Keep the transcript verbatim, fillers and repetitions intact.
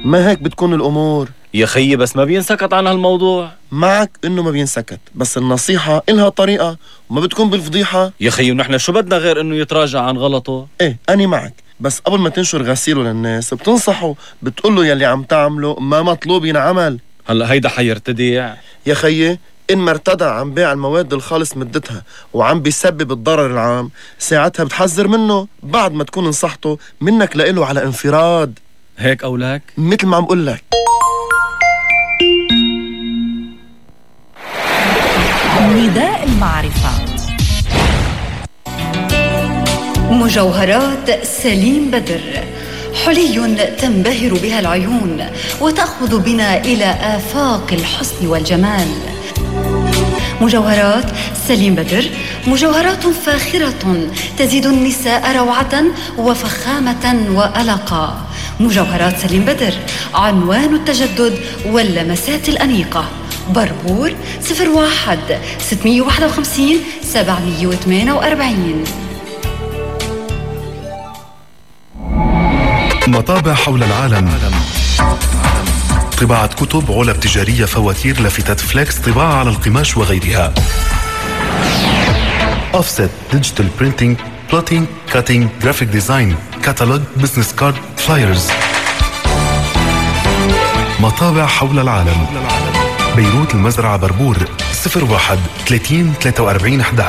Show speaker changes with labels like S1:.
S1: ما هيك بتكون الأمور
S2: يا خيي، بس ما بينسكت عن هالموضوع.
S1: معك إنه ما بينسكت، بس النصيحة إلها طريقة وما بتكون بالفضيحة.
S2: يا خيي، ونحن شو بدنا غير إنه يتراجع عن غلطه؟
S1: إيه أني معك، بس قبل ما تنشر غسيله للناس بتنصحه، بتقوله يلي عم تعمله ما مطلوب ينعمل.
S2: هلا هيدا حيرتدع
S1: يا خيي، إن ما ارتدع عن بيع المواد الخالص مدتها وعم بيسبب الضرر العام، ساعتها بتحذر منه بعد ما تكون نصحته منك لإله على انفراد.
S2: هيك أو لك؟
S1: مثل ما عم قول لك.
S3: نداء المعرفة.
S4: مجوهرات سليم بدر، حلي تنبهر بها العيون وتأخذ بنا إلى آفاق الحسن والجمال. مجوهرات سليم بدر مجوهرات فاخرة تزيد النساء روعة وفخامة وألقا. مجوهرات سليم بدر عنوان التجدد واللمسات الأنيقة. بربور صفر واحد ستمية وواحد وخمسين سبعمية وثمانية وأربعين.
S5: مطابع حول العالم، طباعة كتب، علب تجارية، فواتير، لافتات فليكس، طباعة على القماش وغيرها. أوفست، ديجيتال برينتينج، بلوتينج، كاتينج، جرافيك ديزاين، كاتالوج، بزنس كارد، فلايرز. مطابع حول العالم. بيروت، المزرعة، بربور صفر واحد ثلاثين ثلاثة وأربعين أحد عشر.